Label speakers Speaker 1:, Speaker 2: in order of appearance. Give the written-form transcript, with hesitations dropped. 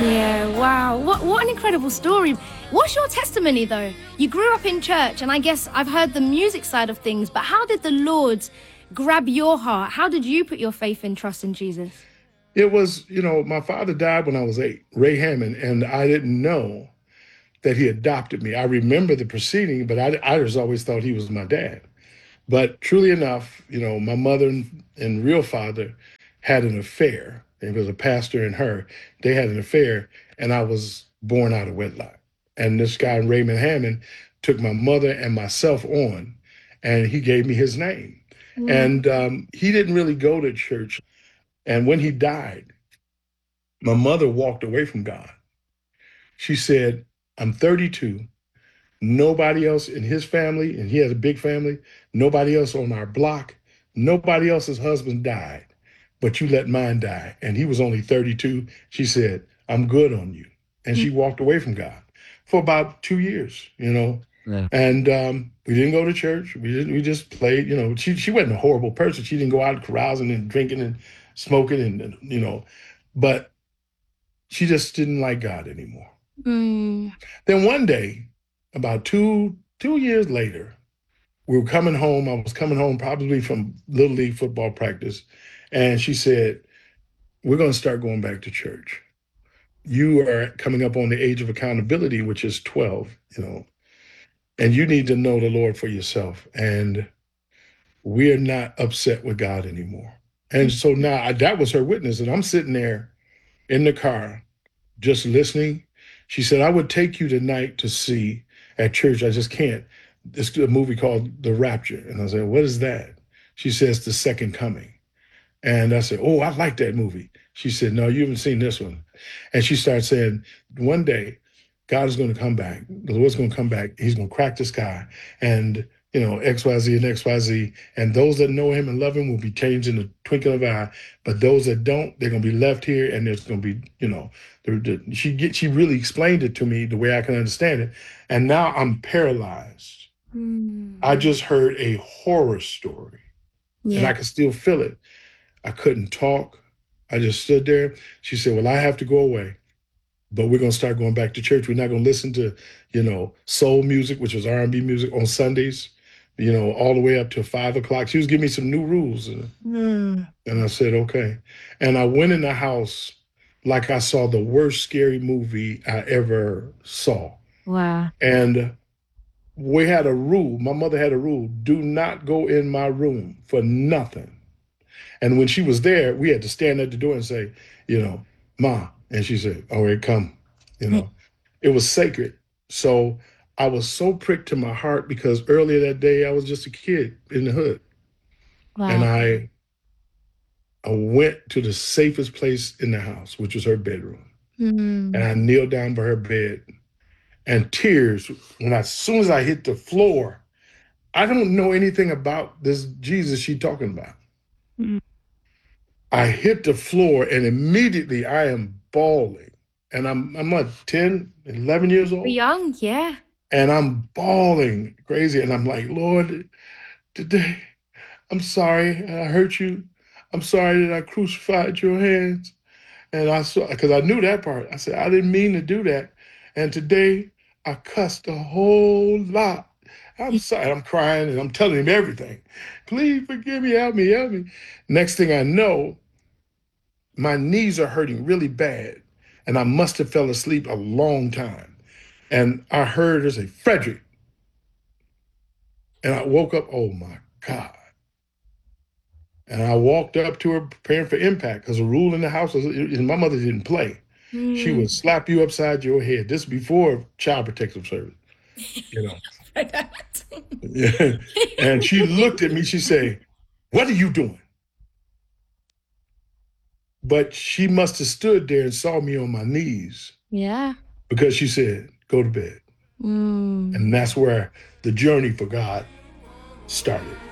Speaker 1: Yeah, wow. What an incredible story. What's your testimony, though? You grew up in church, and I guess I've heard the music side of things, but how did the Lord grab your heart? How did you put your faith and trust in Jesus?
Speaker 2: It was, my father died when I was 8, Ray Hammond, and I didn't know that he adopted me. I remember the proceeding, but I just always thought he was my dad. But truly enough, my mother and real father had an affair. It was a pastor and her. They had an affair, and I was born out of wedlock. And this guy, Raymond Hammond, took my mother and myself on, and he gave me his name. And he didn't really go to church. And when he died, my mother walked away from God. She said, I'm 32. Nobody else in his family, and he has a big family, nobody else on our block, nobody else's husband died, but you let mine die. And he was only 32. She said, I'm good on you. And she walked away from God for about 2 years.
Speaker 3: Yeah.
Speaker 2: And we didn't go to church. We just played. She wasn't a horrible person. She didn't go out carousing and drinking and smoking and but she just didn't like God anymore. Then one day, about two years later, we were coming home. I was coming home probably from Little League football practice. And she said, we're going to start going back to church. You are coming up on the age of accountability, which is 12, and you need to know the Lord for yourself. And we are not upset with God anymore. And so now that was her witness. And I'm sitting there in the car, just listening. She said, I would take you tonight to see at church. I just can't. It's a movie called The Rapture. And I said, what is that? She says, The Second Coming. And I said, oh, I like that movie. She said, no, you haven't seen this one. And she started saying, one day, God is going to come back. The Lord's going to come back. He's going to crack the sky. And, XYZ and XYZ. And those that know him and love him will be changed in the twinkling of an eye. But those that don't, they're going to be left here. And there's going to be, she really explained it to me the way I can understand it. And now I'm paralyzed. I just heard a horror story. Yeah. And I can still feel it. I couldn't talk. I just stood there. She said, well, I have to go away, but we're going to start going back to church. We're not going to listen to, soul music, which was R&B music on Sundays, all the way up to 5 o'clock. She was giving me some new rules. And I said, okay. And I went in the house like I saw the worst scary movie I ever saw.
Speaker 1: Wow.
Speaker 2: And we had a rule. My mother had a rule. Do not go in my room for nothing. And when she was there, we had to stand at the door and say, Ma. And she said, all right, come. It was sacred. So I was so pricked to my heart because earlier that day, I was just a kid in the hood.
Speaker 1: Wow.
Speaker 2: And I went to the safest place in the house, which was her bedroom. And I kneeled down by her bed. And tears, as soon as I hit the floor, I don't know anything about this Jesus she's talking about. I hit the floor and immediately I am bawling. And I'm like 10, 11 years old.
Speaker 1: Young, yeah.
Speaker 2: And I'm bawling crazy. And I'm like, Lord, today, I'm sorry I hurt you. I'm sorry that I crucified your hands. And I saw, because I knew that part. I said, I didn't mean to do that. And today I cussed a whole lot. I'm sorry. I'm crying and I'm telling him everything. Please forgive me. Help me. Help me. Next thing I know, my knees are hurting really bad. And I must have fell asleep a long time. And I heard her say, Frederick. And I woke up, oh my God. And I walked up to her preparing for impact because the rule in the house was, my mother didn't play. She would slap you upside your head. This before Child Protective Service, Yeah. And she looked at me, she said, what are you doing? But she must have stood there and saw me on my knees.
Speaker 1: Yeah.
Speaker 2: Because she said, go to bed. And that's where the journey for God started.